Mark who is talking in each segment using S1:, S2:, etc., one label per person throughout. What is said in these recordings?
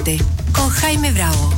S1: Con Jaime Bravo.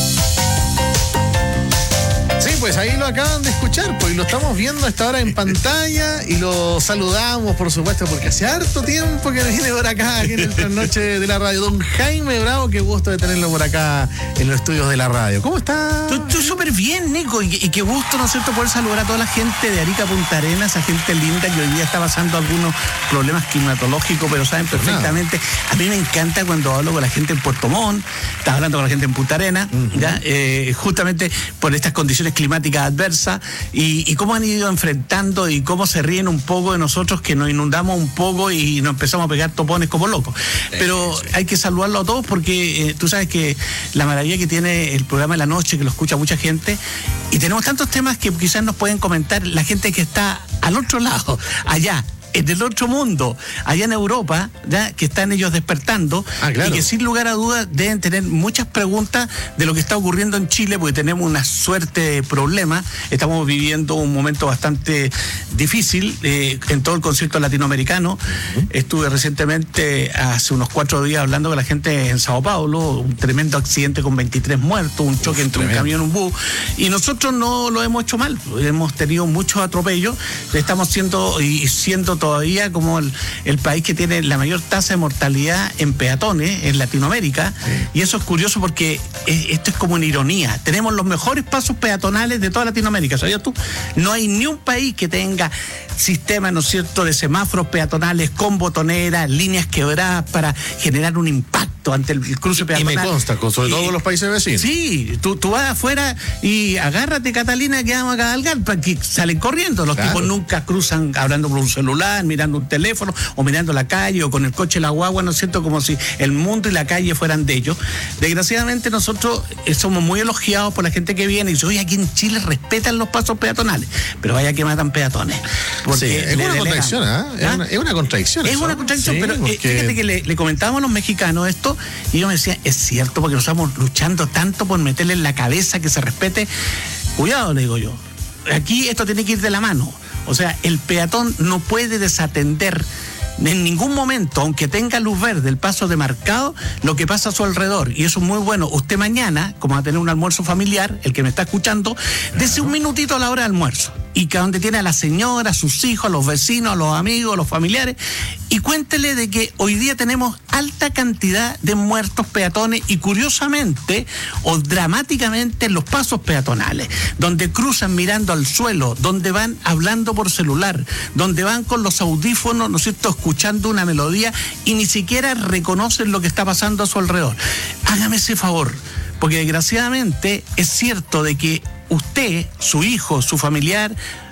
S2: Sí, pues ahí lo acaban de escuchar, pues lo estamos viendo a esta hora en pantalla y lo saludamos, por supuesto, porque hace harto tiempo que viene por acá, aquí en el Trasnoche de la Radio. Don Jaime Bravo, qué gusto de tenerlo por acá en los estudios de la radio. ¿Cómo está?
S3: Estoy súper bien, Nico, y qué gusto, ¿no es cierto?, poder saludar a toda la gente de Arica, Punta Arenas, esa gente linda que hoy día está pasando algunos problemas climatológicos, pero saben perfectamente. A mí me encanta cuando hablo con la gente en Puerto Montt, estás hablando con la gente en Punta Arenas, ¿ya? Justamente por estas condiciones climáticas adversas y cómo han ido enfrentando y cómo se ríen un poco de nosotros que nos inundamos un poco y nos empezamos a pegar topones como locos. Pero hay que saludarlo a todos porque tú sabes que la maravilla que tiene el programa de la noche, que lo escucha mucha gente, y tenemos tantos temas que quizás nos pueden comentar la gente que está al otro lado, allá, en el otro mundo, allá en Europa, ¿ya?, que están ellos despertando,
S2: claro.
S3: Y que sin lugar a dudas deben tener muchas preguntas de lo que está ocurriendo en Chile, porque tenemos una suerte de problemas. Estamos viviendo un momento bastante difícil en todo el concierto latinoamericano. Estuve recientemente, hace unos 4 días, hablando con la gente en Sao Paulo, un tremendo accidente con 23 muertos, un choque entre un camión y un bus, y nosotros no lo hemos hecho mal, hemos tenido muchos atropellos, estamos siendo todavía como el país que tiene la mayor tasa de mortalidad en peatones en Latinoamérica, y eso es curioso porque esto es como una ironía. Tenemos los mejores pasos peatonales de toda Latinoamérica, ¿sabías tú? No hay ni un país que tenga sistemas, ¿no es cierto?, de semáforos peatonales con botoneras, líneas quebradas para generar un impacto ante el cruce peatonal.
S2: Y me consta, sobre todo con los países vecinos.
S3: Sí, tú vas afuera y agárrate, Catalina, que vamos a cabalgar, porque salen corriendo. Los tipos nunca cruzan hablando por un celular, mirando un teléfono, o mirando la calle, o con el coche la guagua, ¿no es cierto?, como si el mundo y la calle fueran de ellos. Desgraciadamente nosotros somos muy elogiados por la gente que viene y dice, oye, aquí en Chile respetan los pasos peatonales, pero vaya que matan peatones.
S2: Sí, es una contradicción, Es una contradicción.
S3: Es una contradicción,
S2: sí,
S3: pero
S2: porque...
S3: fíjate que le comentábamos a los mexicanos esto, y ellos me decían, es cierto, porque nos estamos luchando tanto por meterle en la cabeza que se respete. Cuidado, le digo yo. Aquí esto tiene que ir de la mano. O sea, el peatón no puede desatender en ningún momento, aunque tenga luz verde, el paso demarcado, lo que pasa a su alrededor. Y eso es muy bueno. Usted mañana, como va a tener un almuerzo familiar, el que me está escuchando, dese un minutito a la hora de almuerzo. Y que donde tiene a la señora, a sus hijos, a los vecinos, a los amigos, a los familiares, y cuéntele de que hoy día tenemos alta cantidad de muertos peatones y curiosamente o dramáticamente en los pasos peatonales, donde cruzan mirando al suelo, donde van hablando por celular, donde van con los audífonos, ¿no es cierto?, escuchando una melodía y ni siquiera reconocen lo que está pasando a su alrededor. Hágame ese favor, porque desgraciadamente es cierto de que usted, su hijo, su familiar,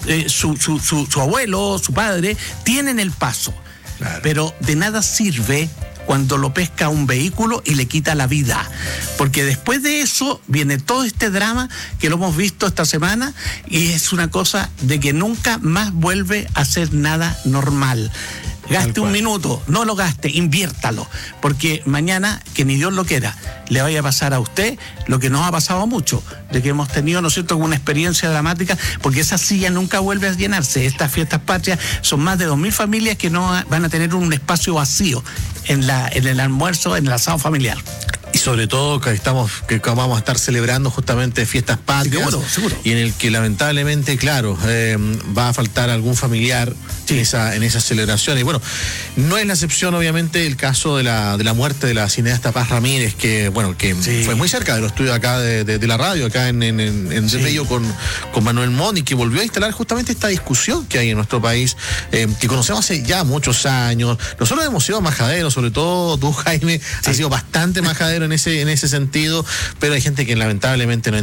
S3: su abuelo, su padre, tienen el paso. Claro. Pero de nada sirve cuando lo pesca un vehículo y le quita la vida, porque después de eso viene todo este drama que lo hemos visto esta semana, y es una cosa de que nunca más vuelve a ser nada normal. Gaste un minuto, no lo gaste, inviértalo, porque mañana, que ni Dios lo quiera, le vaya a pasar a usted lo que nos ha pasado a muchos, de que hemos tenido, ¿no es cierto?, una experiencia dramática, porque esa silla nunca vuelve a llenarse. Estas fiestas patrias son más de 2.000 familias que no van a tener un espacio vacío en el almuerzo, en el asado familiar.
S2: Y sobre todo que vamos a estar celebrando justamente fiestas patrias,
S3: seguro.
S2: Y en el que lamentablemente, claro, va a faltar algún familiar en esa celebración. Y bueno, no es la excepción, obviamente, el caso de la muerte de la cineasta Paz Ramírez, que fue muy cerca de los estudios acá de la radio, acá en Bello con Manuel Montt, y que volvió a instalar justamente esta discusión que hay en nuestro país, que conocemos hace ya muchos años. Nosotros hemos sido majaderos, sobre todo tú, Jaime, has sido bastante majadero en ese sentido, pero hay gente que lamentablemente no